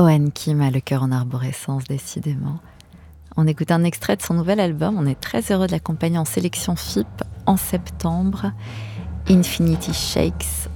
Owen Kim a le cœur en arborescence, décidément. On écoute un extrait de son nouvel album. On est très heureux de l'accompagner en sélection FIP en septembre. Infinity Shakes,